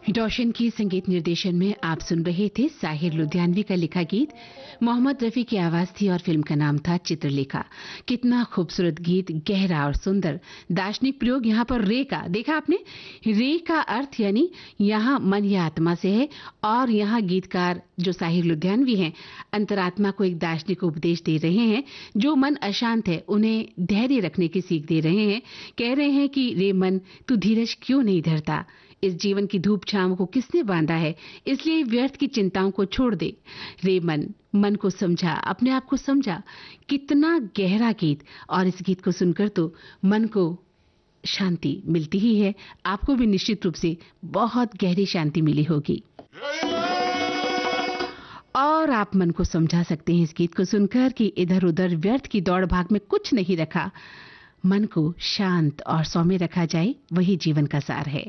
रोशन की संगीत निर्देशन में आप सुन रहे थे साहिर लुधियानवी का लिखा गीत। मोहम्मद रफी की आवाज थी और फिल्म का नाम था चित्रलेखा। कितना खूबसूरत गीत, गहरा और सुंदर। दार्शनिक प्रयोग यहाँ पर रे का देखा आपने। रे का अर्थ यानी यहाँ मन या आत्मा से है, और यहाँ गीतकार जो साहिर लुधियानवी हैं अंतरात्मा को एक दार्शनिक उपदेश दे रहे हैं। जो मन अशांत है उन्हें धैर्य रखने की सीख दे रहे हैं। कह रहे हैं कि रे मन, तू धीरज क्यों नहीं धरता। इस जीवन की धूप छांव को किसने बांधा है, इसलिए व्यर्थ की चिंताओं को छोड़ दे। रे मन, मन को समझा, अपने आप को समझा। कितना गहरा गीत, और इस गीत को सुनकर तो मन को शांति मिलती ही है। आपको भी निश्चित रूप से बहुत गहरी शांति मिली होगी, और आप मन को समझा सकते हैं इस गीत को सुनकर कि इधर उधर व्यर्थ की दौड़ भाग में कुछ नहीं रखा। मन को शांत और सौम्य रखा जाए, वही जीवन का सार है।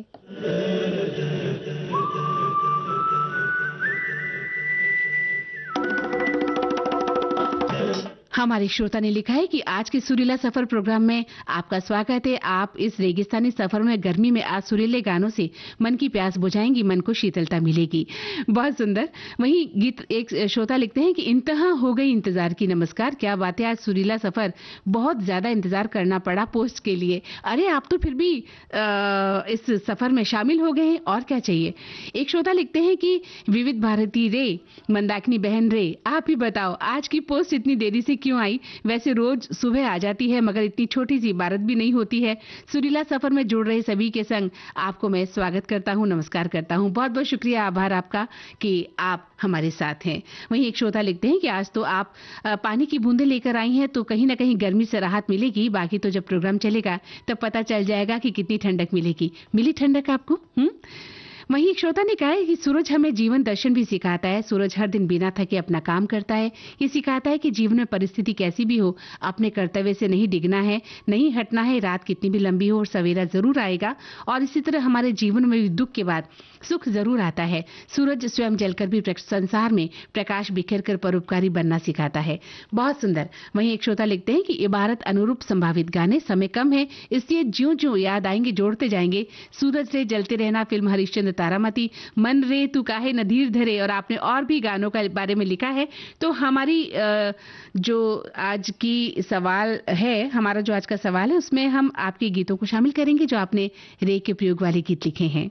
हमारे श्रोता ने लिखा है कि आज के सुरीला सफर प्रोग्राम में आपका स्वागत है। आप इस रेगिस्तानी सफर में गर्मी में आज सुरीले गानों से मन की प्यास बुझाएंगी, मन को शीतलता मिलेगी। बहुत सुंदर। वहीं गीत एक श्रोता लिखते हैं कि इंतहा हो गई इंतजार की, नमस्कार। क्या बात है, आज सुरीला सफर बहुत ज्यादा इंतजार करना पड़ा पोस्ट के लिए। अरे आप तो फिर भी इस सफर में शामिल हो गए हैं, और क्या चाहिए। एक श्रोता लिखते हैं कि विविध भारती रे, मंदाकिनी बहन रे, आप ही बताओ आज की पोस्ट इतनी देरी से क्यों आई। वैसे रोज सुबह आ जाती है, मगर इतनी छोटी सी इबारत भी नहीं होती है। सुरीला सफर में जुड़ रहे सभी के संग आपको मैं स्वागत करता हूं, नमस्कार करता हूं। बहुत बहुत शुक्रिया, आभार आपका कि आप हमारे साथ हैं। वहीं एक श्रोता लिखते हैं कि आज तो आप पानी की बूंदें लेकर आई हैं, तो कहीं ना कहीं गर्मी से राहत मिलेगी। बाकी तो जब प्रोग्राम चलेगा तब पता चल जाएगा कि कितनी ठंडक मिलेगी। मिली ठंडक आपको? वहीं एक श्रोता ने कहा है कि सूरज हमें जीवन दर्शन भी सिखाता है। सूरज हर दिन बिना थके अपना काम करता है। ये सिखाता है कि जीवन में परिस्थिति कैसी भी हो, अपने कर्तव्य से नहीं डिगना है, नहीं हटना है। रात कितनी भी लंबी हो और सवेरा जरूर आएगा, और इसी तरह हमारे जीवन में भी दुख के बाद सुख जरूर आता है। सूरज स्वयं जलकर भी संसार में प्रकाश बिखेर कर परोपकारी बनना सिखाता है। बहुत सुंदर। वहीं एक श्रोता लिखते हैं कि इबारत अनुरूप संभावित गाने, समय कम है इसलिए ज्यों ज्यों याद आएंगे जोड़ते जाएंगे। सूरज रे जलते रहना, फिल्म हरिश्चंद्र, तारामती, मन रे तू काहे न धीर धरे, और आपने और भी गानों के बारे में लिखा है। तो हमारी जो आज की सवाल है, हमारा जो आज का सवाल है, उसमें हम आपके गीतों को शामिल करेंगे जो आपने रे के प्रयोग वाले गीत लिखे हैं।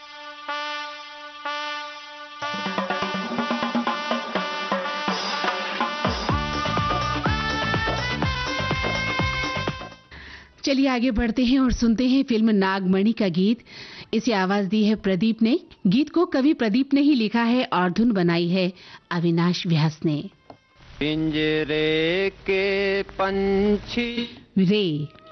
चलिए आगे बढ़ते हैं और सुनते हैं फिल्म नागमणि का गीत। इसे आवाज दी है प्रदीप ने। गीत को कवि प्रदीप ने ही लिखा है और धुन बनाई है अविनाश व्यास ने। पिंजरे के पंछी रे